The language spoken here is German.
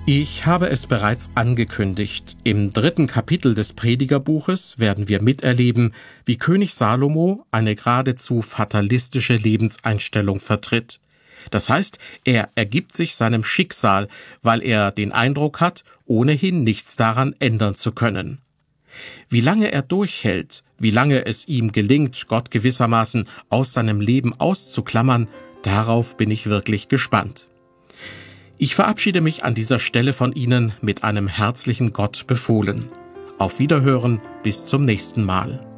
Ich habe es bereits angekündigt. Im 3. Kapitel des Predigerbuches werden wir miterleben, wie König Salomo eine geradezu fatalistische Lebenseinstellung vertritt. Das heißt, er ergibt sich seinem Schicksal, weil er den Eindruck hat, ohnehin nichts daran ändern zu können. Wie lange er durchhält, wie lange es ihm gelingt, Gott gewissermaßen aus seinem Leben auszuklammern, darauf bin ich wirklich gespannt. Ich verabschiede mich an dieser Stelle von Ihnen mit einem herzlichen Gott befohlen. Auf Wiederhören, bis zum nächsten Mal.